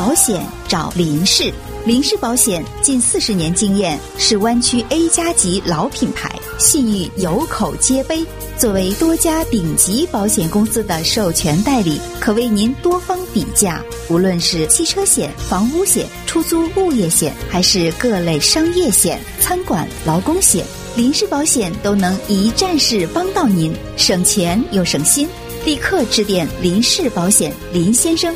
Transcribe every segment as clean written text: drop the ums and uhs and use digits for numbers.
保险找林氏。林氏保险近40年经验，是湾区 A 加级老品牌，信誉有口皆碑。作为多家顶级保险公司的授权代理，可为您多方比价。无论是汽车险、房屋险、出租物业险，还是各类商业险、餐馆、劳工险，林氏保险都能一站式帮到您，省钱又省心。立刻致电林氏保险林先生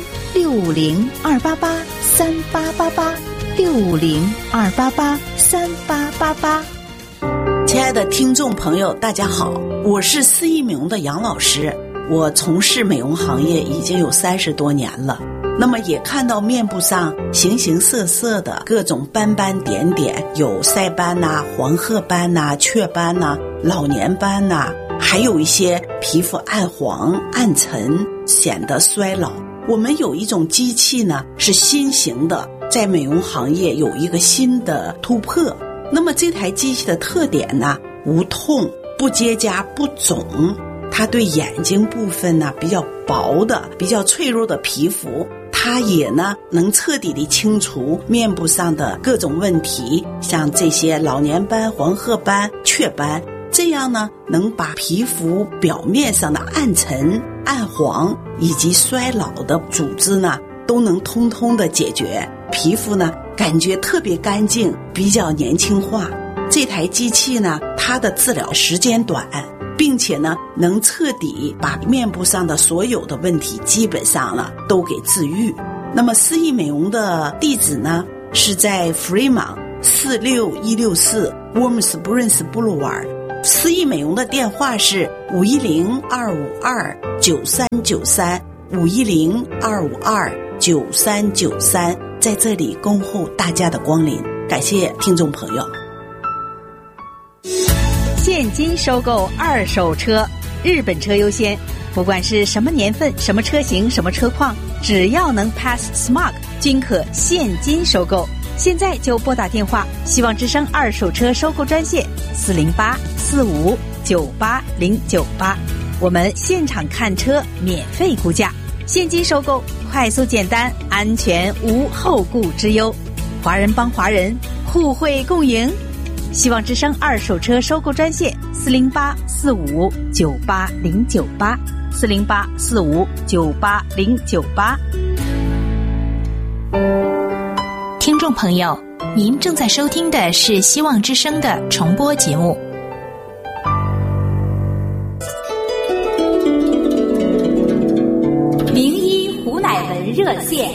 ，650-288-3888，650-288-3888。 亲爱的听众朋友，大家好，我是四亿美容的杨老师。我从事美容行业已经有30多年了，那么也看到面部上形形色色的各种斑斑点点，有晒斑呐、黄褐斑呐、雀斑呐、老年斑呐，还有一些皮肤暗黄暗沉，显得衰老。我们有一种机器呢，是新型的，在美容行业有一个新的突破。那么这台机器的特点呢，无痛、不结痂、不肿，它对眼睛部分呢比较薄的、比较脆弱的皮肤，它也呢能彻底的清除面部上的各种问题，像这些老年斑、黄褐斑、雀斑，这样呢能把皮肤表面上的暗沉、暗黄以及衰老的组织呢都能通通的解决，皮肤呢感觉特别干净，比较年轻化。这台机器呢，它的治疗时间短，并且呢能彻底把面部上的所有的问题基本上呢都给治愈。那么四亿美容的地址呢是在 Fremont 46164 Warm Springs Boulevard。四亿美容的电话是510-252-9393 510-252-9393，在这里恭候大家的光临，感谢听众朋友。 现金收购二手车，日本车优先，不管是什么年份、什么车型、什么车况，只要能 pass smog 均可现金收购。现在就拨打电话，希望之声二手车收购专线408-4598-098，我们现场看车免费估价，现金收购，快速简单，安全无后顾之忧。华人帮华人，互惠共赢。希望之声二手车收购专线408-4598-098 408-4598-098。 听众朋友，您正在收听的是希望之声的重播节目。 名医胡乃文热线。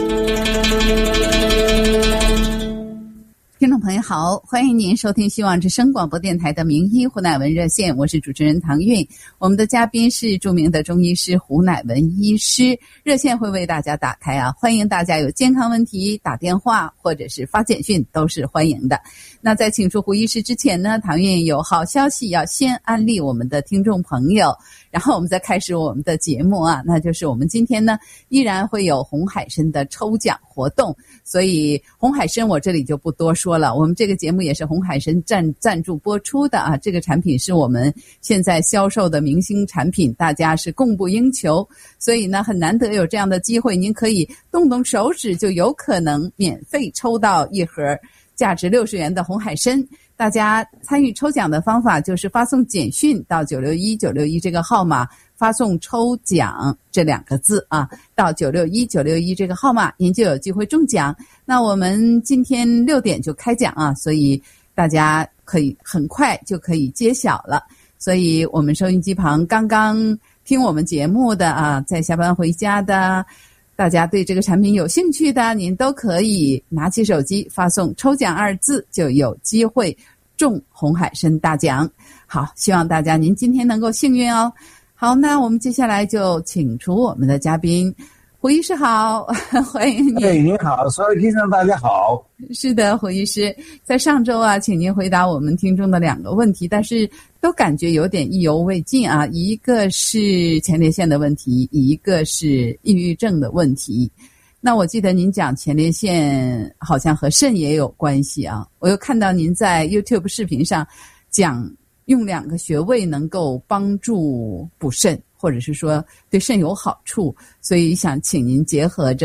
听众朋友好，欢迎您收听希望之声广播电台的名医胡乃文热线，我是主持人唐韵。我们的嘉宾是著名的中医师胡乃文医师，热线会为大家打开啊，欢迎大家有健康问题打电话或者是发简讯都是欢迎的。那在请出胡医师之前呢，唐韵有好消息要先安利我们的听众朋友，然后我们再开始我们的节目啊，那就是我们今天呢依然会有红海参的抽奖活动，所以红海参我这里就不多说了，我们这个节目也是红海参赞助播出的啊，这个产品是我们现在销售的明星产品，大家是供不应求，所以呢很难得有这样的机会，您可以动动手指就有可能免费抽到一盒价值60元的红海参。大家参与抽奖的方法就是发送简讯到961这个号码，发送抽奖这2个字啊，到961这个号码，您就有机会中奖。那我们今天6点就开奖啊，所以大家可以很快就可以揭晓了。所以我们收音机旁刚刚听我们节目的啊，在下班回家的，大家对这个产品有兴趣的，您都可以拿起手机发送抽奖2字，就有机会中红海参大奖。好，希望大家您今天能够幸运哦。好，那我们接下来就请出我们的嘉宾胡医师好，欢迎你。 对，您好，所有听众大家好。 是的，胡医师，在上周啊，请您回答我们听众的2个问题，但是都感觉有点意犹未尽啊。一个是前列腺的问题，一个是抑郁症的问题。那我记得您讲前列腺好像和肾也有关系啊，我又看到您在 YouTube 视频上讲用2个穴位能够帮助补肾，或者是说对肾有好处，所以想请您结合着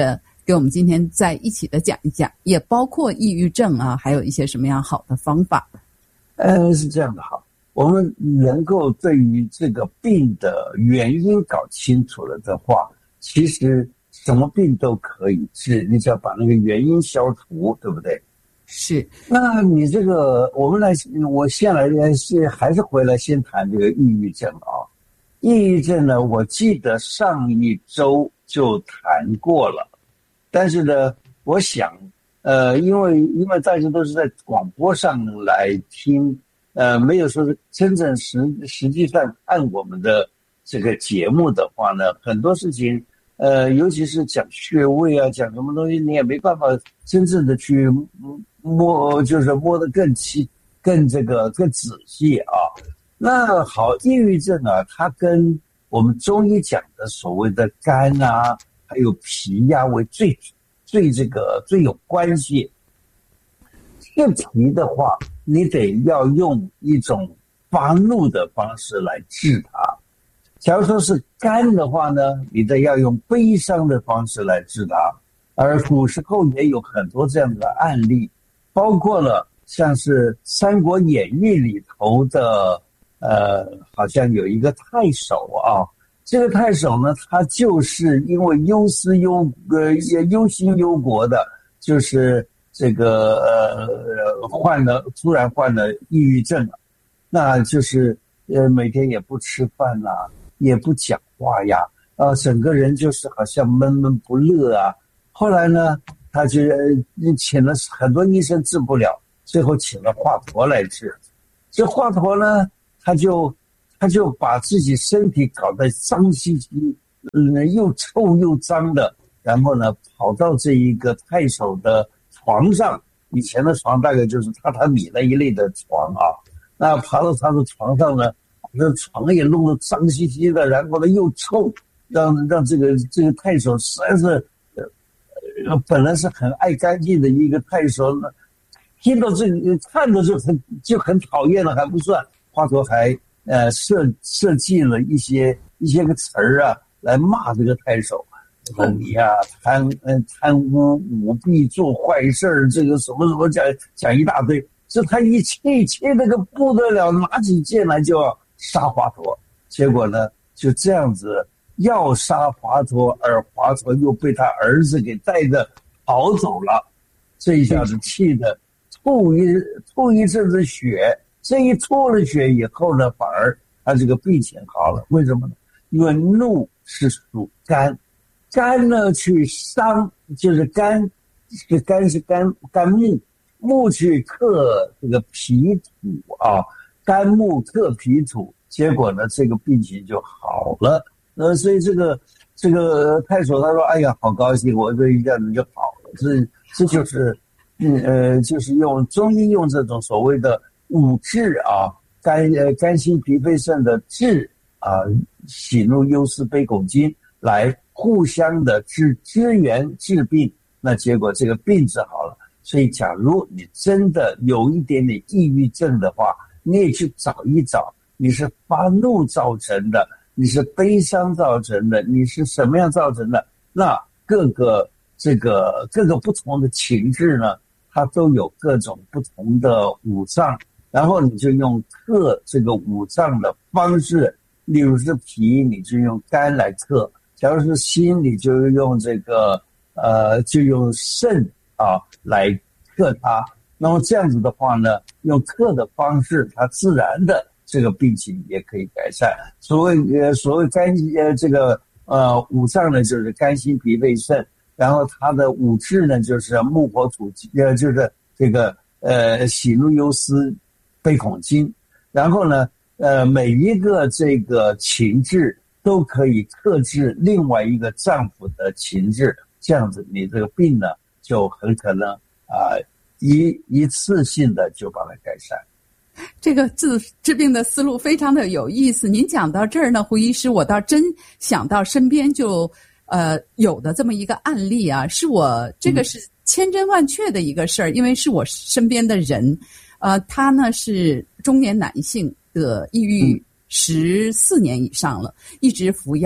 给我们今天在一起的讲一讲，也包括抑郁症啊，还有一些什么样好的方法。 是这样的哈，我们能够对于这个病的原因搞清楚了的话，其实什么病都可以治，你只要把那个原因消除，对不对？ 是。 那你这个，我先来还是回来先谈这个抑郁症啊。抑郁症呢，我记得上一周就谈过了，但是呢，我想，因为大家都是在广播上来听，没有说是真正实际上按我们的这个节目的话呢，很多事情，尤其是讲穴位啊，讲什么东西，你也没办法真正的去摸，就是摸得更仔细啊。那好，抑郁症啊，它跟我们中医讲的所谓的肝啊，还有脾呀为最有关系。这脾的话，你得要用一种发怒的方式来治它。假如说是肝的话呢，你得要用悲伤的方式来治它。而古时候也有很多这样的案例，包括了像是《三国演义》里头的好像有一个太守啊，这个太守呢，他就是因为忧心忧国的，就是这个突然患了抑郁症了，那就是每天也不吃饭啊，也不讲话呀，整个人就是好像闷闷不乐啊。后来呢，他就请了很多医生治不了，最后请了华佗来治。这华佗呢，他就把自己身体搞得脏兮兮，又臭又脏的，然后呢，跑到这一个太守的床上，以前的床大概就是榻榻米那一类的床啊，那爬到他的床上呢，这床也弄得脏兮兮的，然后呢又臭，让这个太守实在是，本来是很爱干净的一个太守呢，听到这个看到就很讨厌了，还不算，华佗还设计了一些个词儿啊，来骂这个太守。你呀，贪污舞弊做坏事，这个什么讲一大堆，这他一气那个不得了，拿起剑来就要杀华佗。结果呢，就这样子要杀华佗，而华佗又被他儿子给带着跑走了，这一下子气得吐一阵子血。这一吐了血以后呢，反而他这个病情好了。为什么呢？因为怒是属肝，肝呢去伤，就是肝是肝木去克这个脾土啊，肝木克脾土，结果呢这个病情就好了。所以这个太守他说，哎呀，好高兴，我这一下子就好了。这就是就是用中医用这种所谓的五治啊，肝心脾肺肾的治啊，喜怒忧思悲恐惊来互相的支援治病，那结果这个病治好了。所以假如你真的有一点点抑郁症的话，你也去找一找，你是发怒造成的，你是悲伤造成的，你是什么样造成的，那各个不同的情志呢，它都有各种不同的五脏，然后你就用克这个五脏的方式，例如是脾，你就用肝来克；假如是心，你就用就用肾啊来克它。那么这样子的话呢，用克的方式，它自然的这个病情也可以改善。所谓肝五脏呢，就是肝心脾肺肾，然后它的五志呢，就是木火土就是这个喜怒忧思悲恐惊，然后呢每一个这个情志都可以克制另外一个脏腑的情志，这样子你这个病呢就很可能一次性的就把它改善。 这个治病的思路非常的有意思。您讲到这儿呢，胡医师，我倒真想到身边就有的这么一个案例啊，是我这个是千真万确的一个事儿，因为是我身边的人，他呢是中年男性的抑郁14年以上了，一直服药，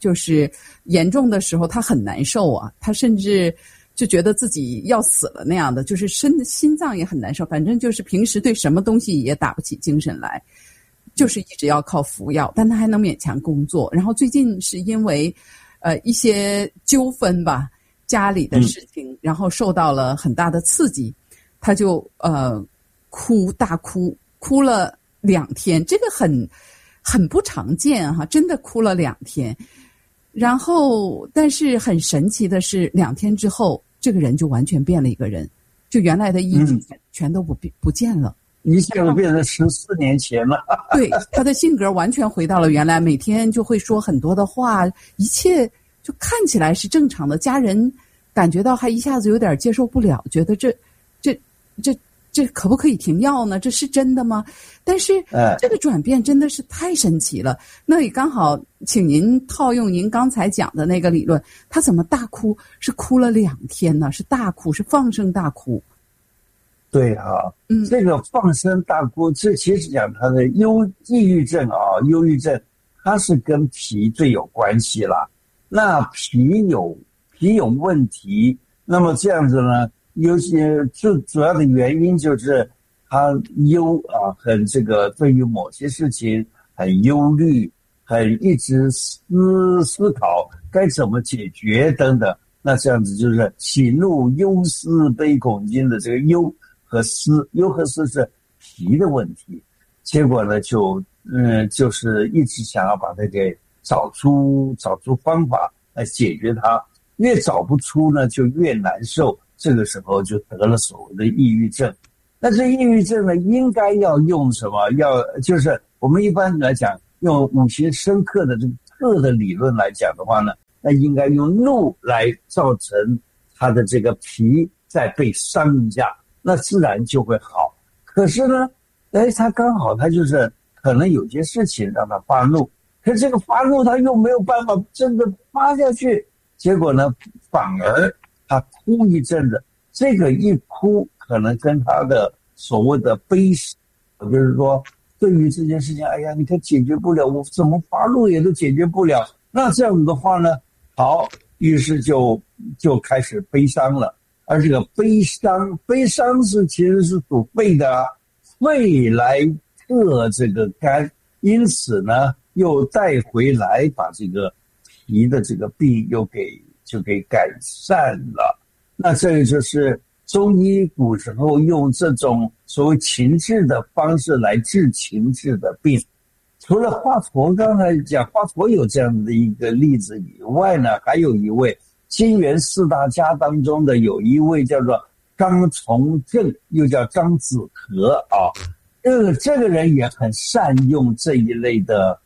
就是严重的时候他很难受啊，他甚至就觉得自己要死了那样的，就是心脏也很难受，反正就是平时对什么东西也打不起精神来，就是一直要靠服药，但他还能勉强工作。然后最近是因为一些纠纷吧，家里的事情，然后受到了很大的刺激，他就大哭了2天，这个很不常见哈，真的哭了2天。然后但是很神奇的是2天之后这个人就完全变了一个人，就原来的意志全都不见了， 一下子变成14年前了。 对，他的性格完全回到了原来，每天就会说很多的话，一切就看起来是正常的，家人感觉到还一下子有点接受不了，觉得这可不可以停药呢？这是真的吗？但是这个转变真的是太神奇了。那也刚好请您套用您刚才讲的那个理论，他怎么大哭？是哭了2天呢？是大哭，是放声大哭。 对啊，这个放声大哭，这其实讲他的抑郁症啊，忧郁症，它是跟脾最有关系啦。那脾有问题，那么这样子呢？有些最主要的原因就是他很这个对于某些事情很忧虑，很一直思考该怎么解决等等。那这样子就是喜怒忧思悲恐惊的这个忧和思是脾的问题。结果呢就是一直想要把它给找出方法来解决它，越找不出呢就越难受。这个时候就得了所谓的抑郁症。那这抑郁症呢，应该要用什么？就是我们一般来讲，用5行生克的这个克的理论来讲的话呢，那应该用怒来造成他的这个脾再被伤一下，那自然就会好。可是呢，他刚好他就是可能有些事情让他发怒，可是这个发怒他又没有办法真的发下去，结果呢，反而他哭一阵子，这个一哭可能跟他的所谓的悲伤，就是说对于这件事情，哎呀，你看解决不了，我怎么发怒也都解决不了。那这样子的话呢，好，于是就开始悲伤了。而这个悲伤其实是属肺的啊，肺来克这个肝，因此呢，又带回来把这个脾的这个病就给改善了。那这个就是中医古时候用这种所谓情志的方式来治情志的病。除了华佗刚才讲华佗有这样的一个例子以外呢，还有一位金元4大家当中的有一位叫做张从正，又叫张子和啊。这个人也很善用这一类的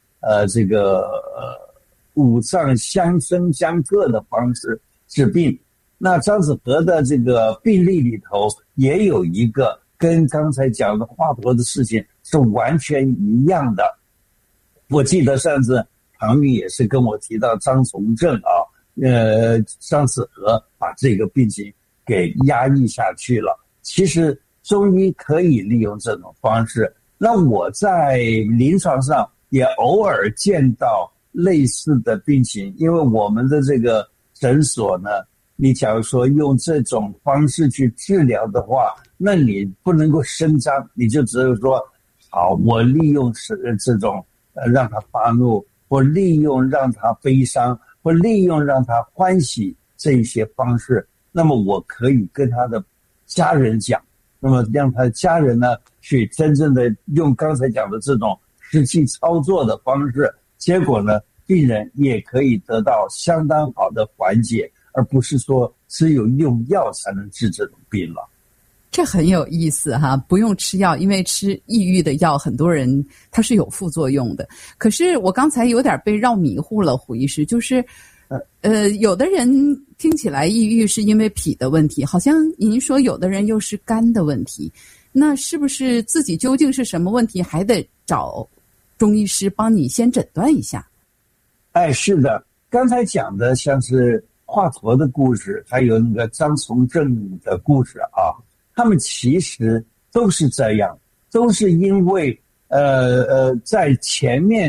五脏相生相克的方式治病。那张子和的这个病例里头也有一个跟刚才讲的华佗的事情是完全一样的。我记得上次唐玉也是跟我提到张从正啊，张子和把这个病情给压抑下去了。其实中医可以利用这种方式。那我在临床上也偶尔见到类似的病情，因为我们的这个诊所呢，你假如说用这种方式去治疗的话，那你不能够声张，你就只有说，好，我利用这种让他发怒，或利用让他悲伤，或利用让他欢喜这一些方式，那么我可以跟他的家人讲，那么让他的家人呢去真正的用刚才讲的这种实际操作的方式，结果呢，病人也可以得到相当好的缓解，而不是说只有用药才能治这种病了。 这很有意思哈，不用吃药，因为吃抑郁的药很多人它是有副作用的。可是我刚才有点被绕迷糊了，胡医师，就是有的人听起来抑郁是因为脾的问题，好像您说有的人又是肝的问题，那是不是自己究竟是什么问题，还得找中医师帮你先诊断一下？ 哎，是的，刚才讲的像是华佗的故事，还有那个张从正的故事啊，他们其实都是这样，都是因为在前面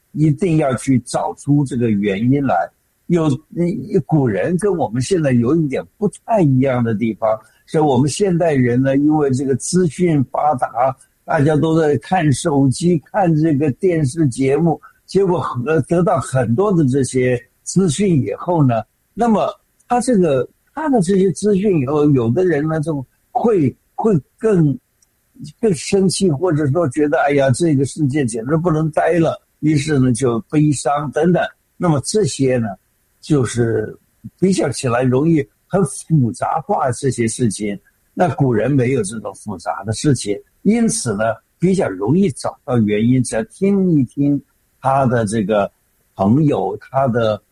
一定要去找出这个原因来。古人跟我们现在有一点不太一样的地方，是我们现代人呢，因为这个资讯发达，大家都在看手机、看这个电视节目，结果得到很多的这些资讯以后呢，那么他看了这些资讯以后，有的人呢就会更生气，或者说觉得哎呀，这个世界简直不能待了，于是呢就悲伤等等。那么这些呢，就是比较起来容易很复杂化这些事情。那古人没有这种复杂的事情，因此呢比较容易找到原因，只要听一听他的这个朋友，他的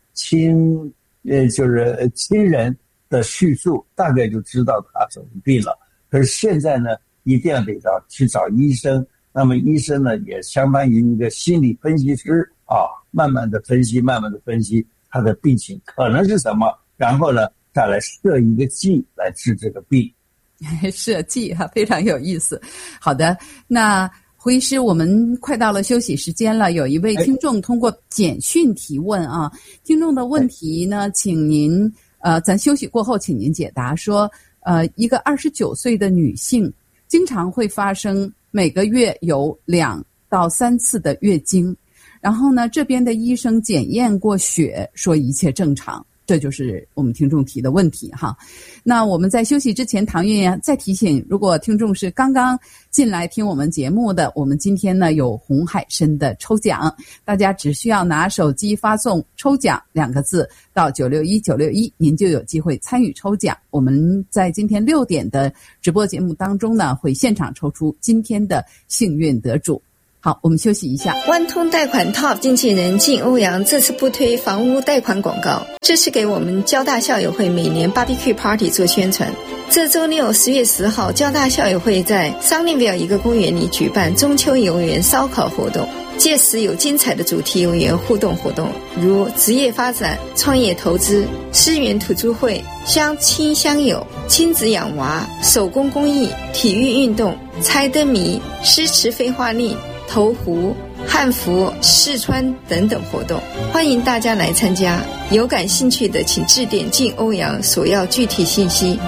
就是亲人的叙述，大概就知道他怎么病了。可是现在呢，一定要去找医生，那么医生呢也相当于一个心理分析师啊，慢慢的分析他的病情可能是什么，然后呢再来设一个剂来治这个病。 设计非常有意思。好的，那胡医师，我们快到了休息时间了。有一位听众通过简讯提问啊，听众的问题呢，请您咱休息过后请您解答。说一个29岁的女性经常会发生每个月有2到3次的月经，然后呢这边的医生检验过血，说一切正常。这就是我们听众提的问题哈。那我们在休息之前，唐韵再提醒，如果听众是刚刚进来听我们节目的，我们今天呢有红海参的抽奖，大家只需要拿手机发送抽奖2个字到961961，您就有机会参与抽奖。我们在今天6点的直播节目当中呢，会现场抽出今天的幸运得主。好，我们休息一下。 万通贷款 Top 经纪人靳欧阳这次不推房屋贷款广告，这是给我们交大校友会每年 Barbecue Party 做宣传。这周六10月10号，交大校友会在 Sunnyvale 一个公园里举办中秋游园烧烤活动，届时有精彩的主题游园互动活动，如职业发展、创业投资、思源土著会、相亲相友、亲子养娃、手工工艺、体育运动、猜灯谜、诗词废话令、投壶、汉服、试穿等等活动，欢迎大家来参加。有感兴趣的请致电靳欧阳索要具体信息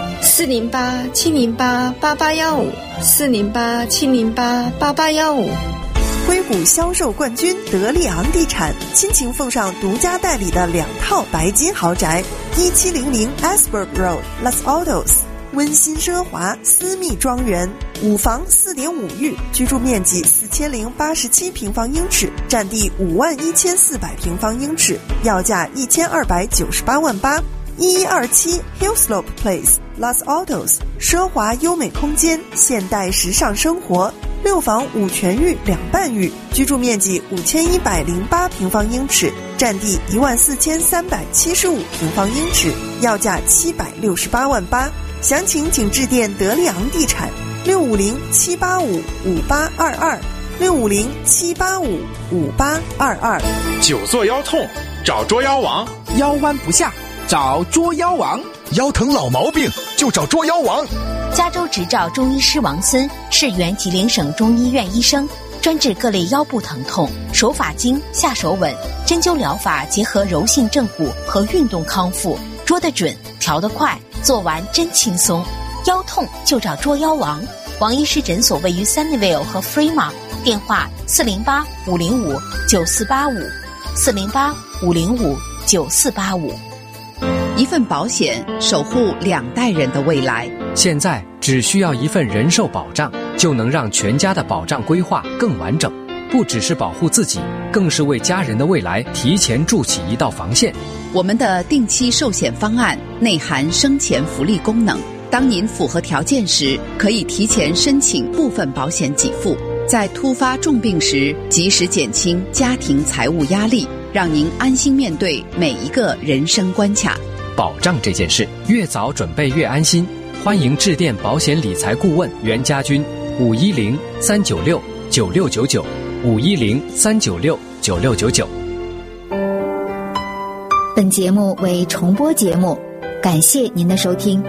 408-708-8815 408-708-8815。 硅谷销售冠军德利昂地产亲情奉上独家代理的2套白金豪宅，1700 Asberg Road Los Altos，温馨奢华私密庄园，5房4.5浴，居住面积4087平方英尺，占地51400平方英尺，要价1298万8。1127 Hillslope Place Los Altos， 奢华优美空间，现代时尚生活，6房5全浴2半浴，居住面积5108平方英尺，占地14375平方英尺，要价768万8。详情请致电德利昂地产650-785-5822 650-785-5822。 久坐腰痛找捉妖王， 腰弯不下找捉妖王， 腰疼老毛病就找捉妖王。 加州执照中医师王森是原吉林省中医院医生，专治各类腰部疼痛，手法精，下手稳，针灸疗法结合柔性正骨和运动康复，捉得准，调得快，做完真轻松。腰痛就找捉妖王。王医师诊所位于 Sunnyvale 和 Fremont， 电话408-505-9485 408-505-9485。 一份保险守护2代人的未来。 现在只需要一份人寿保障，就能让全家的保障规划更完整，不只是保护自己，更是为家人的未来提前筑起一道防线。 我们的定期寿险方案内含生前福利功能，当您符合条件时，可以提前申请部分保险给付，在突发重病时及时减轻家庭财务压力，让您安心面对每一个人生关卡。 保障这件事，越早准备越安心。欢迎致电保险理财顾问袁家军510-396-9699 510-396-9699。 本节目为重播节目，感谢您的收听。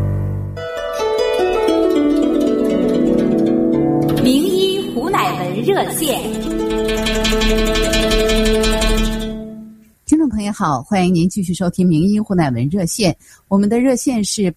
名医胡乃文热热线。 听众朋友好，欢迎您继续收听名医胡乃文热线，我们的热线是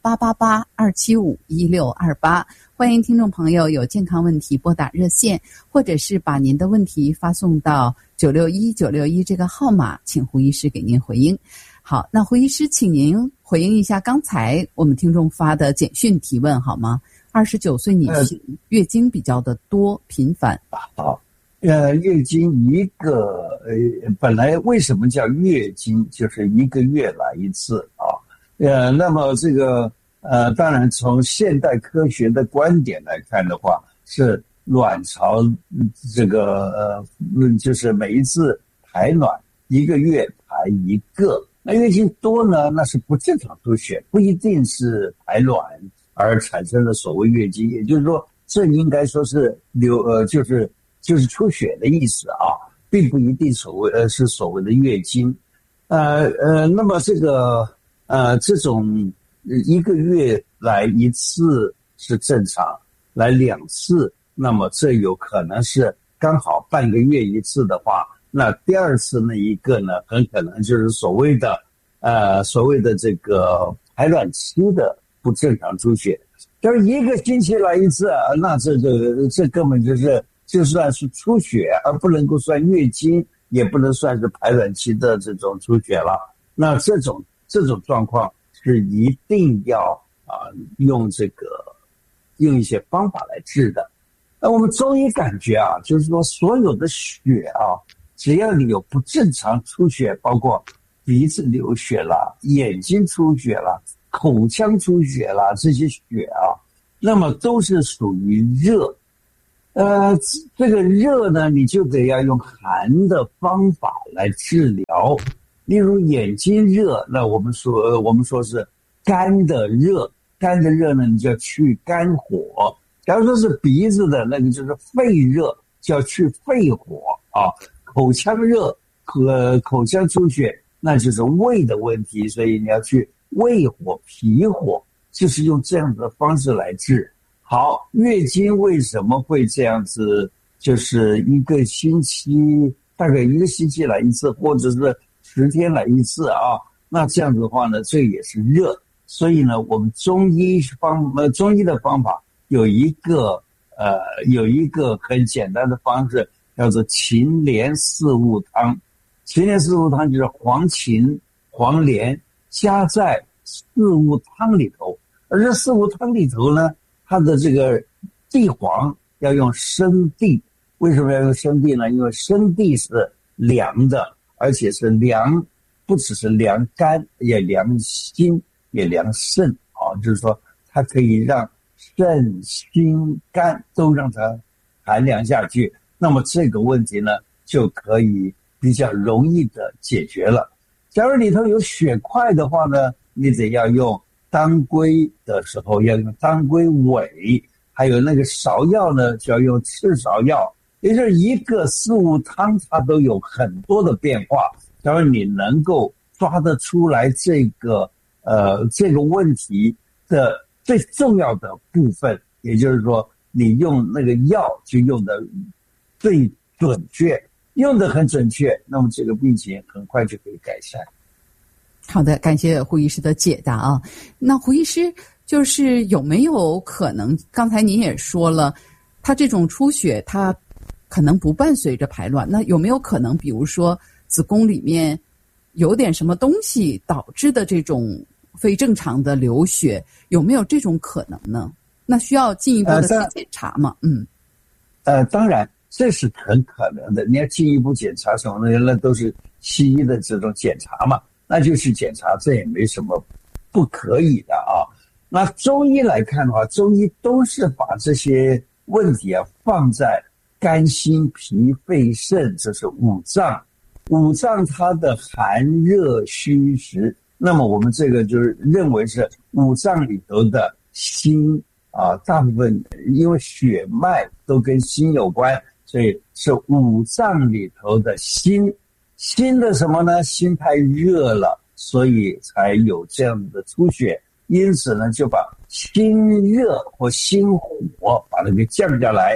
888-275-1628，欢迎听众朋友有健康问题拨打热线，或者是把您的问题发送到961-961这个号码，请胡医师给您回应。好，那胡医师，请您回应一下刚才我们听众发的简讯提问好吗？29岁女性，月经比较的多频繁。 好，月经一个本来为什么叫月经，就是一个月来一次啊。那么这个当然从现代科学的观点来看的话，是卵巢这个就是每一次排卵一个月排一个。那月经多呢，那是不正常出血，不一定是排卵而产生的所谓月经，也就是说，这应该说是就是出血的意思啊，并不一定是所谓的月经。那么这个这种一个月来一次是正常，来2次，那么这有可能是刚好半个月一次的话，那第2次那一个呢，很可能就是所谓的这个排卵期的不正常出血。就是一个星期来一次，那这根本就算是出血，而不能够算月经，也不能算是排卵期的这种出血了。那这种状况是一定要用一些方法来治的。那我们中医感觉啊，就是说所有的血啊，只要你有不正常出血，包括鼻子流血啦、眼睛出血啦、口腔出血啦，这些血啊，那么都是属于热。这个热呢，你就得要用寒的方法来治疗。例如眼睛热，那我们说是肝的热，肝的热呢，你就要去肝火。假如说是鼻子的，那个就是肺热，就要去肺火啊。口腔热和口腔出血，那就是胃的问题，所以你要去胃火、脾火，就是用这样子的方式来治。好，月经为什么会这样子？就是一个星期，大概一个星期来一次，或者是10天来一次啊。那这样子的话呢，这也是热。所以呢，我们中医的方法有一个很简单的方式，叫做秦连四物汤。秦连四物汤就是黄芩、黄连加在四物汤里头，而这四物汤里头呢，它的这个地黄要用生地。为什么要用生地呢？因为生地是凉的，而且是凉，不只是凉肝，也凉心，也凉肾啊。就是说，它可以让肾、心、肝都让它寒凉下去。那么这个问题呢，就可以比较容易的解决了。假如里头有血块的话呢，你得要用当归的时候要用当归尾，还有那个芍药呢，就要用赤芍药。也就是一个四物汤，它都有很多的变化。假如你能够抓得出来这个问题的最重要的部分，也就是说，你用那个药就用的最准确，用的很准确，那么这个病情很快就可以改善。 好的，感谢胡医师的解答啊。那胡医师就是有没有可能，刚才您也说了，他这种出血他可能不伴随着排卵，那有没有可能比如说子宫里面有点什么东西导致的这种非正常的流血，有没有这种可能呢？那需要进一步的去检查吗？ 当然这是很可能的。你要进一步检查什么呢？那都是西医的这种检查嘛，那就去检查，这也没什么不可以的啊。那中医来看的话，中医都是把这些问题放在肝、心、脾、肺、肾，这是五脏。五脏它的寒热虚实，那么我们这个就是认为是五脏里头的心啊，大部分因为血脉都跟心有关，所以是五脏里头的心。心的什么呢？心太热了，所以才有这样的出血。因此呢，就把心热或心火把它给降下来。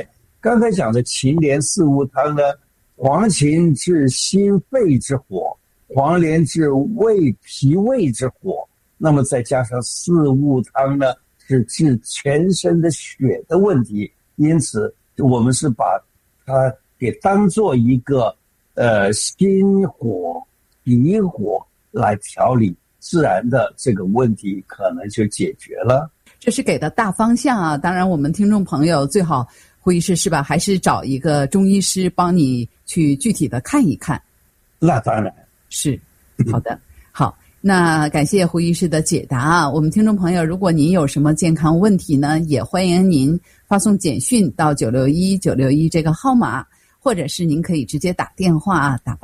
刚才讲的秦连四物汤呢，黄芩治心肺之火，黄连治脾胃之火，那么再加上四物汤呢，是治全身的血的问题，因此我们是把它给当做一个心火、脾火来调理，自然的这个问题可能就解决了。 这是给的大方向啊，当然我们听众朋友最好胡医师是吧，还是找一个中医师帮你去具体的看一看。 那当然是好的。好，那感谢胡医师的解答啊。我们听众朋友，如果您有什么健康问题呢，也欢迎您发送简讯到961这个号码，或者是您可以直接打电话打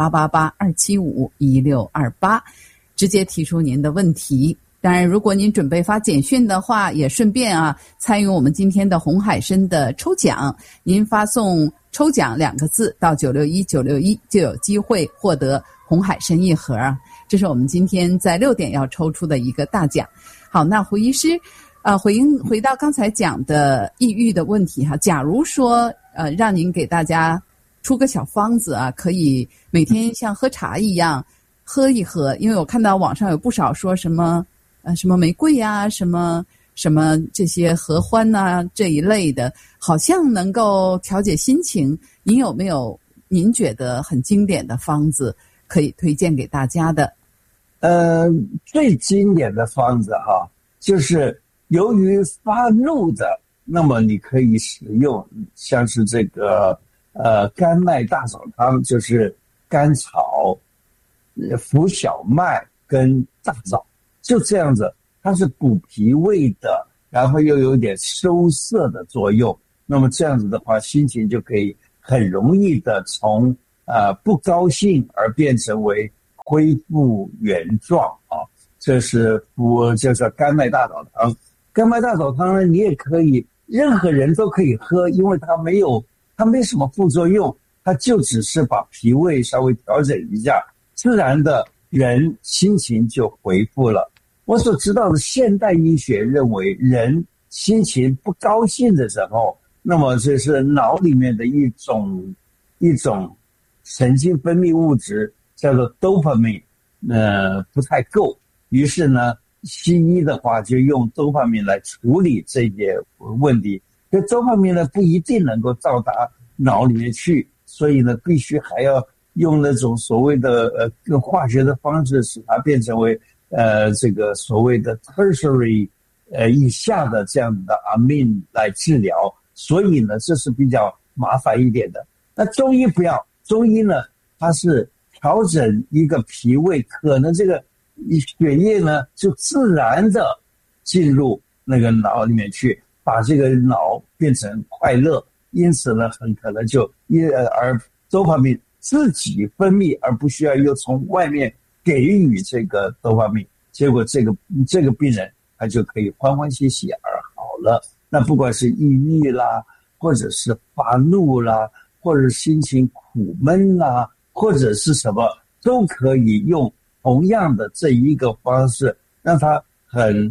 888-275-1628，直接提出您的问题。当然如果您准备发简讯的话，也顺便参与我们今天的红海参的抽奖，您发送抽奖2个字到961就有机会获得红海参一盒啊，这是我们今天在6点要抽出的一个大奖。好，那胡医师回到刚才讲的抑郁的问题假如说让您给大家出个小方子可以每天像喝茶一样喝一喝，因为我看到网上有不少说什么玫瑰什么这些合欢这一类的，好像能够调节心情。您有没有您觉得很经典的方子可以推荐给大家的？ 最经典的方子就是由于发怒的，那么你可以使用像是这个甘麦大枣汤，就是甘草、浮小麦跟大枣，就这样子，它是补脾胃的，然后又有点收涩的作用。那么这样子的话，心情就可以很容易的从不高兴而变成为恢复原状这是就是甘麦大枣汤。甘麦大枣汤呢，你也可以任何人都可以喝，因为它没什么副作用，它就只是把脾胃稍微调整一下，自然的人心情就恢复了。我所知道的现代医学认为，人心情不高兴的时候，那么这是脑里面的一种神经分泌物质叫做 dopamine 不太够，于是呢西医的话就用 dopamine 来处理这些问题。这 dopamine 呢不一定能够到达脑里面去，所以呢必须还要用那种所谓的更化学的方式使它变成为这个所谓的 tertiary 以下的这样的 amine 来治疗，所以呢这是比较麻烦一点的。那中医不要，中医呢它是调整一个脾胃，可能这个血液呢就自然的进入那个脑里面去，把这个脑变成快乐，因此呢很可能就而 dopamine 自己分泌，而不需要又从外面给予这个 dopamine， 结果这个病人他就可以欢欢喜喜而好了。那不管是抑郁啦，或者是发怒啦，或者心情苦闷啦，或者是什么，都可以用同样的这一个方式，让他很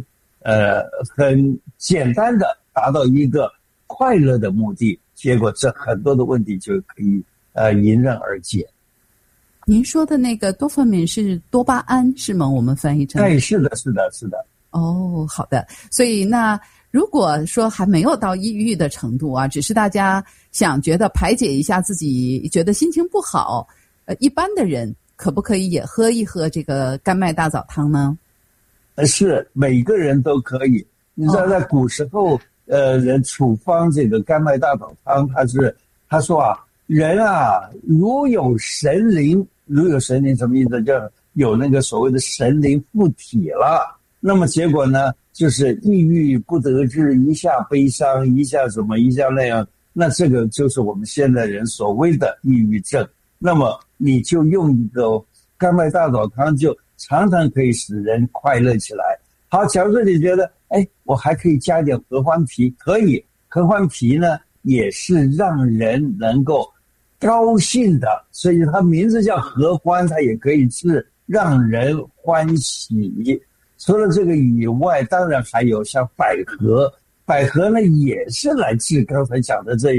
简单的达到一个快乐的目的，结果这很多的问题就可以迎刃而解。 您说的那个多巴胺是多巴胺是吗？我们翻译成是的。 哦，好的。所以那如果说还没有到抑郁的程度只是大家想觉得排解一下自己觉得心情不好，一般的人可不可以也喝一喝这个甘麦大枣汤呢？ 是，每个人都可以。你知道在古时候人处方这个甘麦大枣汤，他说人如有神灵什么意思？就有那个所谓的神灵附体了，那么结果呢就是抑郁不得志，一下悲伤，一下什么，一下那样，那这个就是我们现在人所谓的抑郁症。那么你就用一个甘麦大枣汤，就常常可以使人快乐起来。好，假如说你觉得我还可以加点合欢皮，可以，合欢皮呢也是让人能够高兴的，所以它名字叫合欢，它也可以是让人欢喜。除了这个以外，当然还有像百合，百合呢也是来治刚才讲的这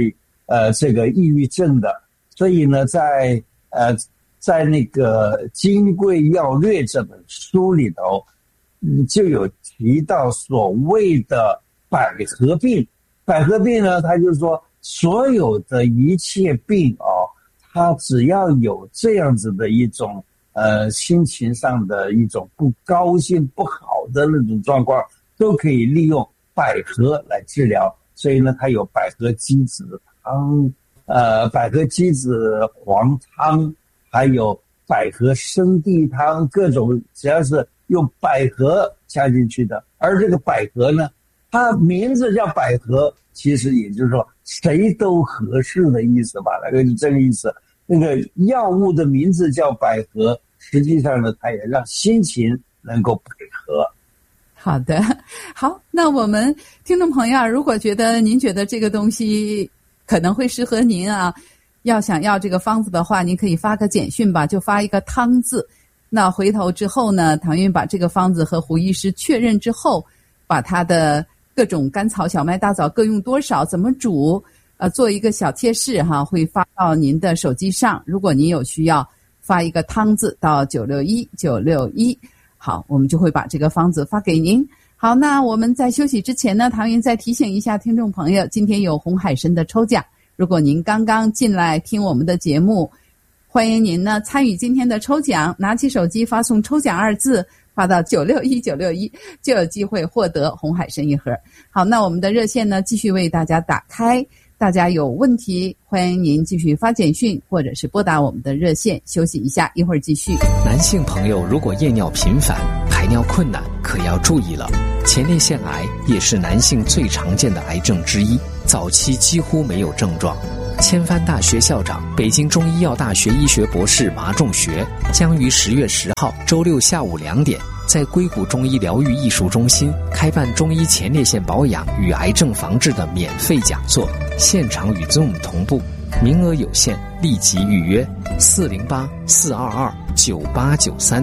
这个抑郁症的。所以呢，在那个《金匮要略》这本书里头，就有提到所谓的百合病。百合病呢，它就是说所有的一切病它只要有这样子的一种心情上的一种不高兴不好的那种状况，都可以利用百合来治疗。所以呢，它有百合鸡子汤，百合鸡子黄汤，还有百合生地汤，各种只要是用百合加进去的。而这个百合呢，它名字叫百合，其实也就是说谁都合适的意思吧，那个这个意思。那个药物的名字叫百合，实际上呢，它也让心情能够配合。 好的，好，那我们听众朋友，如果您觉得这个东西可能会适合您啊，想要这个方子的话，您可以发个简讯吧，就发一个汤字。那回头之后呢，唐韵把这个方子和胡医师确认之后，把他的各种甘草、小麦、大枣各用多少，怎么煮，做一个小贴士哈，会发到您的手机上。如果您有需要，发一个汤字到961。好，我们就会把这个方子发给您。好，那我们在休息之前呢，唐韵再提醒一下听众朋友，今天有红海参的抽奖。如果您刚刚进来听我们的节目，欢迎您呢参与今天的抽奖，拿起手机发送抽奖2字，发到961，就有机会获得红海参1盒。好，那我们的热线呢继续为大家打开，大家有问题欢迎您继续发简讯或者是拨打我们的热线。休息一下，一会儿继续。 男性朋友如果夜尿频繁、排尿困难，可要注意了。前列腺癌也是男性最常见的癌症之一，早期几乎没有症状。千帆大学校长、北京中医药大学医学博士马仲学将于10月10号周六下午2点在硅谷中医疗愈艺术中心开办中医前列腺保养与癌症防治的免费讲座，现场与 Zoom 同步，名额有限，立即预约408-422-9893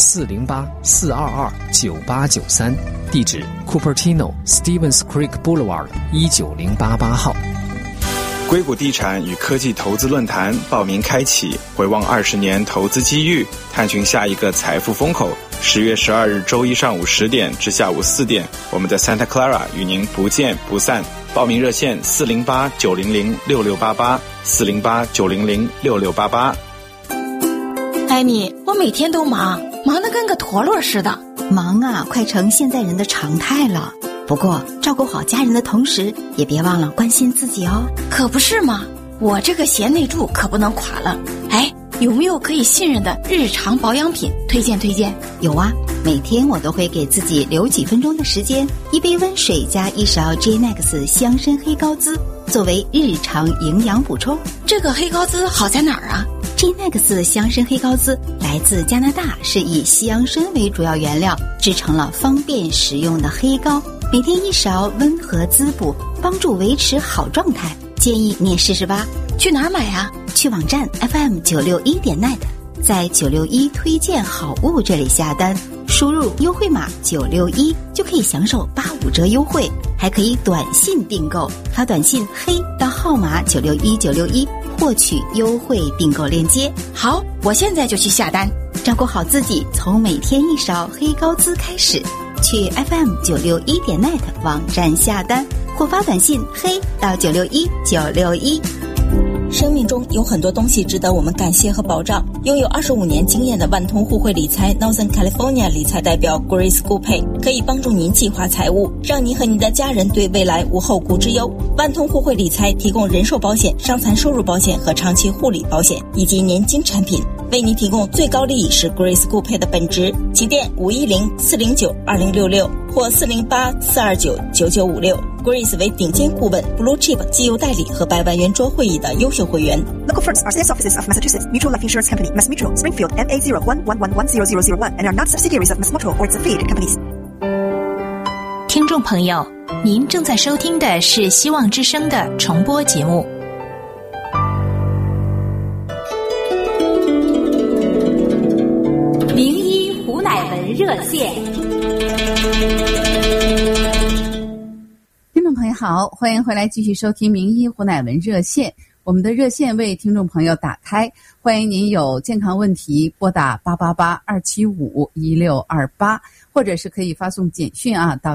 408-422-9893，地址 Cupertino Stevens Creek Boulevard 19088号。 硅谷地产与科技投资论坛报名开启，回望20年投资机遇，探寻下一个财富风口。10月12日周一上午10点至下午4点，我们在 Santa Clara 与您不见不散。报名热线408-900-6688 408-900-6688。 艾米，我每天都忙得跟个陀螺似的。 忙啊，快成现在人的常态了。不过照顾好家人的同时，也别忘了关心自己哦。 可不是嘛，我这个贤内助可不能垮了。哎，有没有可以信任的日常保养品推荐？ 有啊，每天我都会给自己留几分钟的时间，一杯温水加1勺 J-Nex 香参黑高滋，作为日常营养补充。 这个黑高滋好在哪儿啊 ？J-Nex 香参黑高滋来自加拿大，是以西洋参为主要原料制成了方便食用的黑膏，每天1勺，温和滋补，帮助维持好状态。建议你也试试吧。 去哪儿买啊？ 去网站 FM961.net， 在961推荐好物这里下单，输入优惠码961就可以享受85折优惠，还可以短信订购，发短信黑到号码961961获取优惠订购链接。 好，我现在就去下单。 照顾好自己，从每天1勺黑高滋开始。去 FM961.net 网站下单，或发短信黑到961961。 生命中有很多东西值得我们感谢和保障。拥有25年经验的万通互惠理财 Northern California 理财代表 Grace Gupay 可以帮助您计划财务，让您和您的家人对未来无后顾之忧。万通互惠理财提供人寿保险、伤残收入保险和长期护理保险以及年金产品，为您提供最高利益是 Grace Gupay 的本职。起电510-409-2066或408-429-9956。Grace 为顶尖顾问 Blue Chip 绩优代理和100万圆桌会议的优秀会员。 Local firms are sales offices of Massachusetts Mutual Life Insurance Company, Mass Mutual, Springfield, MA0111100001 and are not subsidiaries of Mass Mutual or its affiliated companies. 听众朋友，您正在收听的是希望之声的重播节目。 01胡乃文热线。 好，欢迎回来继续收听名医胡乃文热线。我们的热线为听众朋友打开，欢迎您有健康问题拨打888-275-1628，或者是可以发送简讯到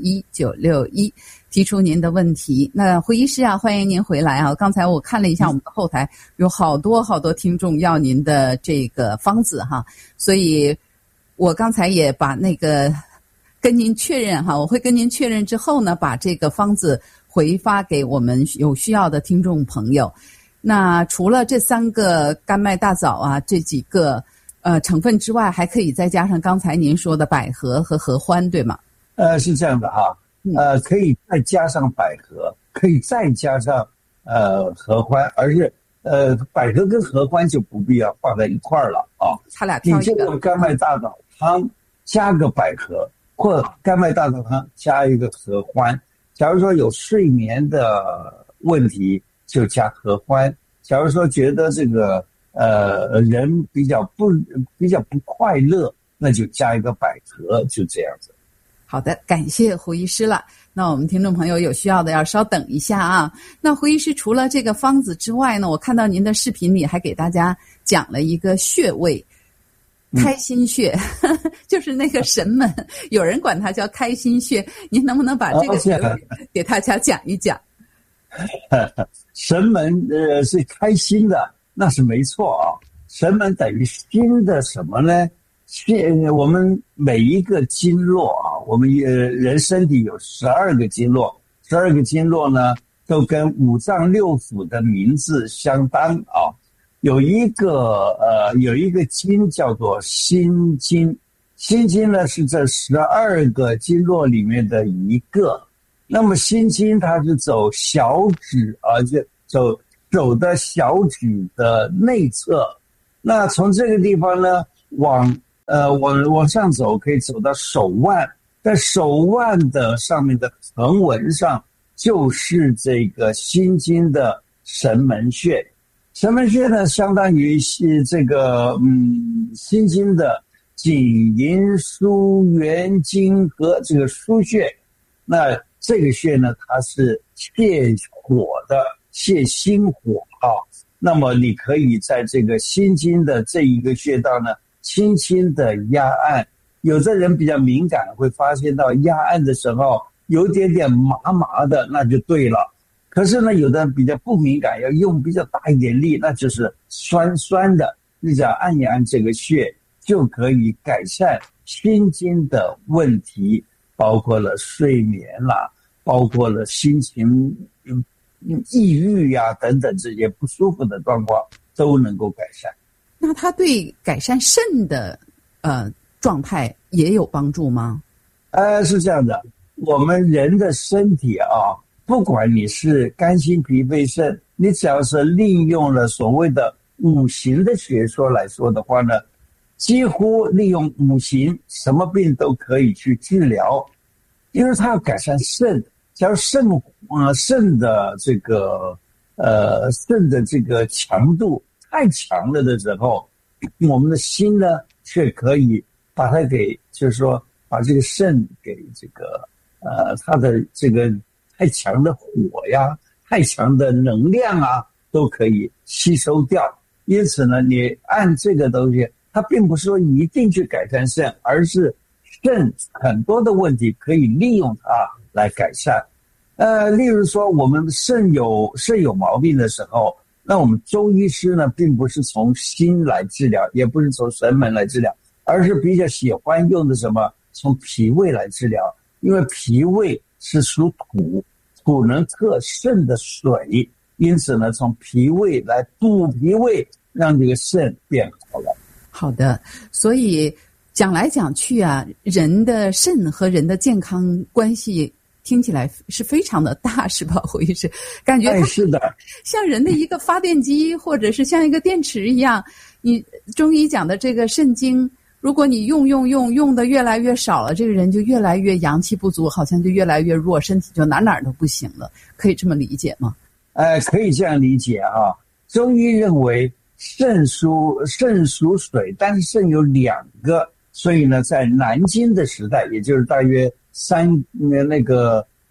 961-961提出您的问题。那胡医师欢迎您回来刚才我看了一下我们的后台，有好多听众要您的这个方子所以我刚才也把那个跟您确认我会跟您确认之后呢，把这个方子回发给我们有需要的听众朋友。那除了这3个甘麦大枣这几个成分之外，还可以再加上刚才您说的百合和合欢，对吗？ 是这样的可以再加上百合，可以再加上合欢，而是百合跟合欢就不必要放在一块儿了他俩挑一个。 你这个甘麦大枣汤加个百合，或甘麦大枣汤加一个合欢。假如说有睡眠的问题，就加合欢；假如说觉得这个人比较不快乐，那就加一个百合，就这样子。 好的，感谢胡医师了。那我们听众朋友有需要的要稍等一下那胡医师除了这个方子之外呢，我看到您的视频里还给大家讲了一个穴位。开心穴就是那个神门，有人管它叫开心穴，您能不能把这个穴位给大家讲一讲？ 神门是开心的，那是没错神门等于心的什么呢？我们每一个经络我们人身体有12个经络，12个经络呢都跟五脏六腑的名字相当有一个经叫做心经，心经呢是这12个经络里面的一个。那么心经它是走小指就走的小指的内侧，那从这个地方呢往上走，可以走到手腕，在手腕的上面的横纹上就是这个心经的神门穴。神门穴呢，相当于是这个心经的颈迎枢元经合这个腧穴。那这个穴呢，它是泻火的，泻心火那么你可以在这个心经的这一个穴道呢，轻轻的压按。有的人比较敏感，会发现到压按的时候有点点麻麻的，那就对了。可是呢，有的人比较不敏感，要用比较大一点力，那就是酸酸的。你只要按一按这个穴，就可以改善心经的问题，包括了睡眠啦，包括了心情抑郁等等这些不舒服的状况都能够改善。 那它对改善肾的状态也有帮助吗？ 是这样的，我们人的身体不管你是肝心脾肺肾，你只要是利用了所谓的五行的学说来说的话呢，几乎利用五行什么病都可以去治疗。因为它要改善肾，假如肾的这个肾的这个强度太强了的时候，我们的心呢却可以把它给就是说把这个肾给这个它的这个太强的火呀，太强的能量都可以吸收掉。因此呢，你按这个东西，它并不是说一定去改善肾，而是肾很多的问题可以利用它来改善。例如说我们肾有毛病的时候，那我们中医师呢，并不是从心来治疗，也不是从神门来治疗，而是比较喜欢用的什么，从脾胃来治疗。因为脾胃是属土，土能克肾的水，因此呢，从脾胃来补脾胃，让这个肾变好了。 好的，所以讲来讲去人的肾和人的健康关系听起来是非常的大，是吧，胡医师？感觉它是的， 像人的一个发电机，或者是像一个电池一样。你中医讲的这个肾精，如果你用的越来越少了，这个人就越来越阳气不足，好像就越来越弱，身体就哪都不行了，可以这么理解吗？ 可以这样理解中医认为肾属水，但是肾有2个，所以呢，在南京的时代，也就是大约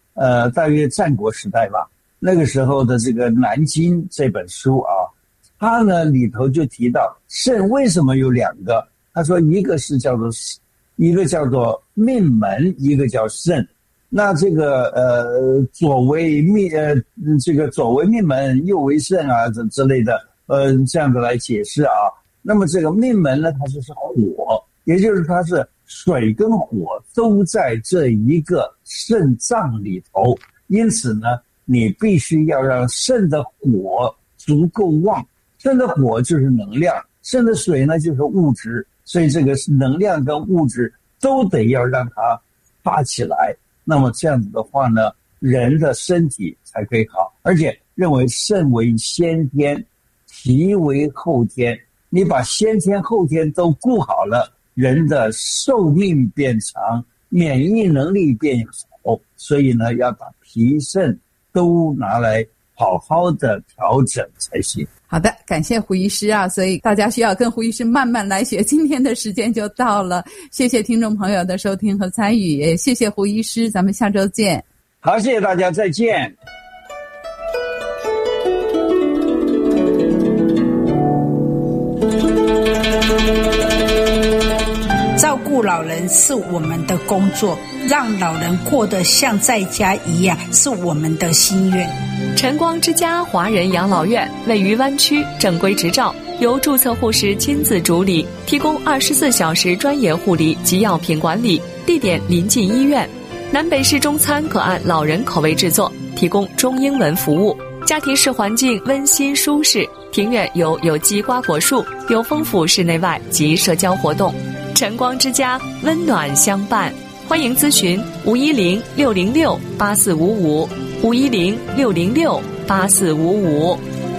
大约战国时代吧，那个时候的这个《南经》这本书啊，它呢里头就提到肾为什么有两个，他说一个叫做命门，一个叫肾。那这个左为命门，右为肾啊之类的，这样子来解释啊。那么这个命门呢，它就是火，也就是它是水跟火都在这一个肾脏里头，因此呢，你必须要让肾的火足够旺。肾的火就是能量，肾的水呢就是物质，所以这个能量跟物质都得要让它发起来。那么这样子的话呢，人的身体才可以好。而且认为肾为先天，脾为后天，你把先天后天都顾好了，人的寿命变长，免疫能力变好。所以呢，要把脾肾都拿来好好的调整才行。 好的，感谢胡医师啊，所以大家需要跟胡医师慢慢来学。今天的时间就到了，谢谢听众朋友的收听和参与，也谢谢胡医师，咱们下周见。 好，谢谢大家，再见。 照顾老人是我们的工作，让老人过得像在家一样是我们的心愿。 晨光之家华人养老院位于湾区，正规执照，由注册护士亲自主理，提供24小时专业护理及药品管理，地点临近医院。南北式中餐可按老人口味制作，提供中英文服务。家庭式环境温馨舒适，庭院有机瓜果树，有丰富室内外及社交活动。晨光之家温暖相伴，欢迎咨询510-606-8455，510-606-8455。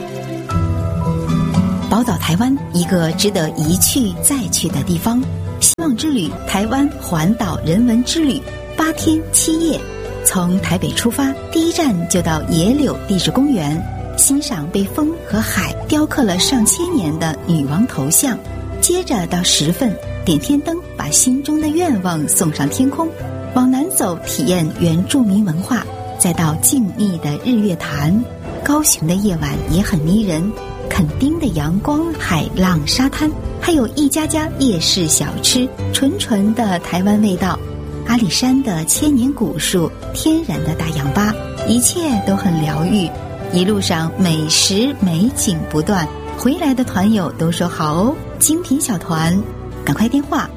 宝岛台湾，一个值得一去再去的地方。希望之旅台湾环岛人文之旅，8天7夜，从台北出发，第一站就到野柳地质公园，欣赏被风和海雕刻了上千年的女王头像，接着到10份点天灯，把心中的愿望送上天空，往南走体验原住民文化，再到静谧的日月潭。高雄的夜晚也很迷人，垦丁的阳光、海浪、沙滩，还有一家家夜市小吃，纯纯的台湾味道。阿里山的千年古树，天然的大氧吧，一切都很疗愈。一路上美食美景不断，回来的团友都说好哦，精品小团。赶快电话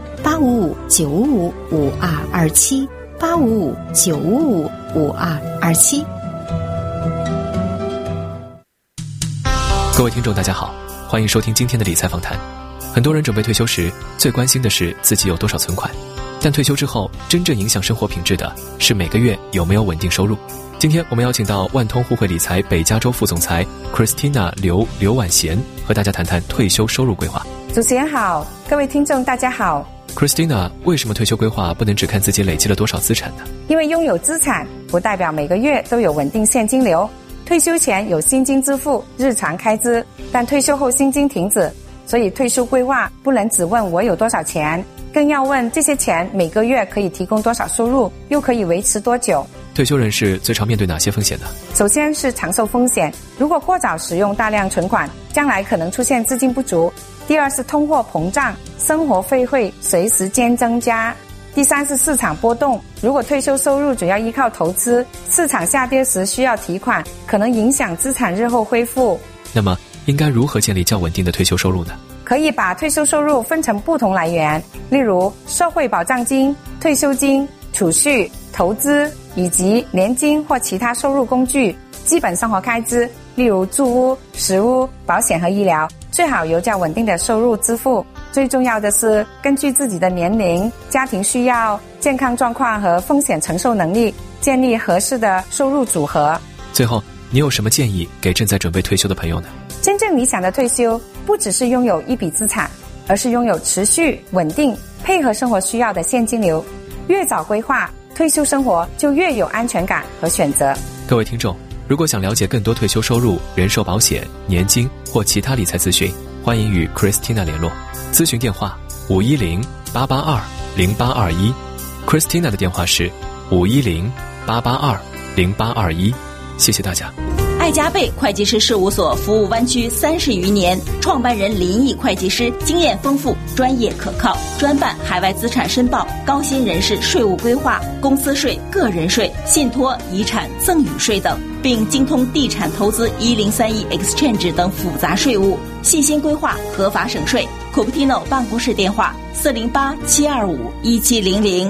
855-955-5227 855-955-5227。 各位听众大家好，欢迎收听今天的理财访谈。很多人准备退休时最关心的是自己有多少存款，但退休之后真正影响生活品质的是每个月有没有稳定收入。今天我们邀请到万通互惠理财北加州副总裁 Christina 刘婉贤，和大家谈谈退休收入规划。 主持人好，各位听众大家好。 Christina， 为什么退休规划不能只看自己累积了多少资产呢？ 因为拥有资产不代表每个月都有稳定现金流。退休前有薪金支付日常开支，但退休后薪金停止，所以退休规划不能只问我有多少钱，更要问这些钱每个月可以提供多少收入，又可以维持多久。 退休人士最常面对哪些风险呢？ 首先是长寿风险，如果过早使用大量存款，将来可能出现资金不足。第二是通货膨胀，生活费会随时间增加。第三是市场波动，如果退休收入主要依靠投资，市场下跌时需要提款，可能影响资产日后恢复。 那么应该如何建立较稳定的退休收入呢？ 可以把退休收入分成不同来源，例如社会保障金、退休金、储蓄、投资以及年金或其他收入工具。基本生活开支，例如住屋、食物、保险和医疗，最好由较稳定的收入支付。最重要的是根据自己的年龄、家庭需要、健康状况和风险承受能力，建立合适的收入组合。 最后，你有什么建议给正在准备退休的朋友呢？ 真正理想的退休不只是拥有一笔资产，而是拥有持续稳定配合生活需要的现金流。越早规划退休生活，就越有安全感和选择。 各位听众，如果想了解更多退休收入、人寿保险、年金或其他理财资讯，欢迎与 Christina 联络。咨询电话510-882-0821， Christina 的电话是510-882-0821。 0821。谢谢大家。 爱加倍会计师事务所服务湾区30余年，创办人林毅会计师经验丰富，专业可靠，专办海外资产申报、高薪人士税务规划、公司税、个人税、信托、遗产、赠与税等，并精通地产投资1031 Exchange 等复杂税务，细心规划，合法省税。Cupertino 办公室电话408-725-1700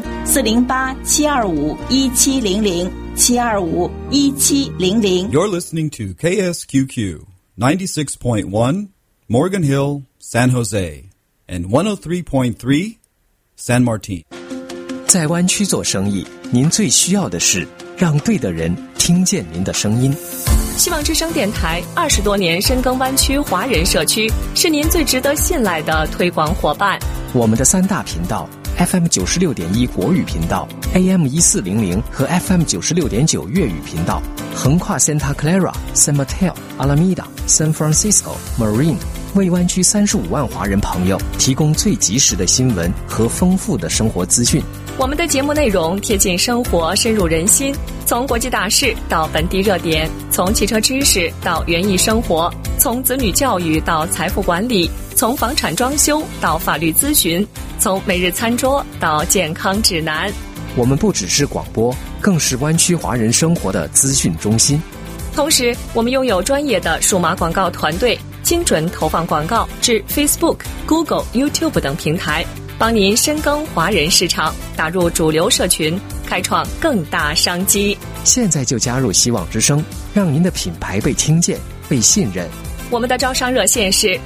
408-725-1700 725-1700。 You're listening to KSQQ 96.1 Morgan Hill, San Jose, and 103.3 San Martin。 在湾区做生意，您最需要的是让对的人听见您的声音。 希望之声电台20多年深耕湾区华人社区，是您最值得信赖的推广伙伴。 我们的3大频道 FM 96.1国语频道、AM 1400和 FM 96.9粤语频道，横跨 Santa Clara、San Mateo、Alameda、San Francisco、Marine， 为湾区35万华人朋友提供最及时的新闻和丰富的生活资讯。 我们的节目内容贴近生活，深入人心，从国际大事到本地热点，从汽车知识到园艺生活，从子女教育到财富管理，从房产装修到法律咨询，从每日餐桌到健康指南。 我们不只是广播，更是湾区华人生活的资讯中心。 同时，我们拥有专业的数码广告团队，精准投放广告至 Facebook、Google、YouTube 等平台，帮您深耕华人市场，打入主流社群，开创更大商机。 现在就加入希望之声，让您的品牌被听见、被信任。 我们的招商热线是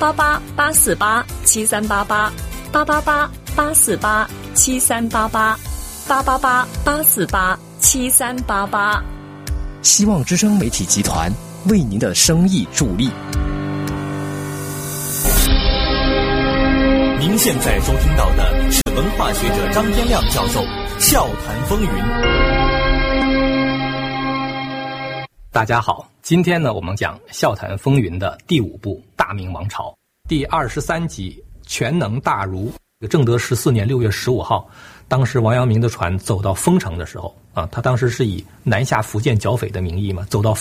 888-848-7388 888-848-7388 888-848-7388。 希望之声媒体集团为您的生意助力。 您现在收听到的是文化学者张天亮教授笑谈风云。 大家好，今天呢，我们讲笑谈风云的第5部《大明王朝》第23集全能大儒。正德14年6月15号，当时王阳明的船走到丰城的时候啊，他当时是以南下福建剿匪的名义嘛，走到